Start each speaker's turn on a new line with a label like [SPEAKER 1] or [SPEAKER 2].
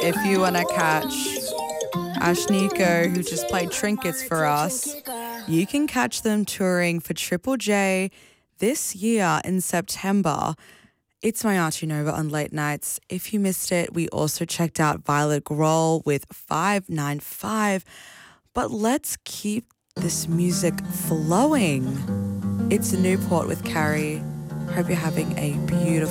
[SPEAKER 1] if you want to catch Ashniko, who just played Trinkets for us, you can catch them touring for Triple J this year in September. It's my Archie Nova on Late Nights. If you missed it, we also checked out Violet Grohl with 595. But let's keep this music flowing. It's Newport with Carrie. Hope you're having a beautiful